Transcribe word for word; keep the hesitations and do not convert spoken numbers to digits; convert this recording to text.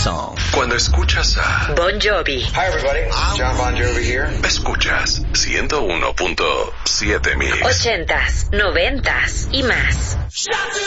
song. Cuando escuchas a Bon Jovi. Hi everybody, John Bon Jovi here. Escuchas ciento uno punto siete Mix. Ochentas, noventas y más.